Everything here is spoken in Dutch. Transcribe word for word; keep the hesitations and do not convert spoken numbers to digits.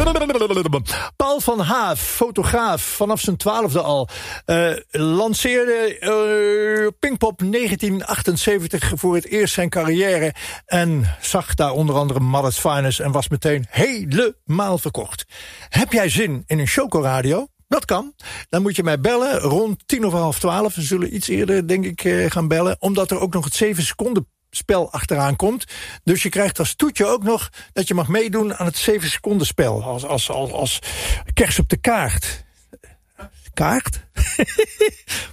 Paul van Haaf, fotograaf, vanaf zijn twaalfde al. Uh, lanceerde uh, Pinkpop negentien achtenzeventig voor het eerst zijn carrière. En zag daar onder andere Mother's Finest en was meteen helemaal verkocht. Heb jij zin in een chocoradio? Dat kan. Dan moet je mij bellen rond tien over half twaalf. We zullen iets eerder, denk ik, gaan bellen. Omdat er ook nog het zeven seconden spel achteraan komt. Dus je krijgt als toetje ook nog dat je mag meedoen aan het zeven seconden spel. Als, als, als, als kers op de kaart. Kaart?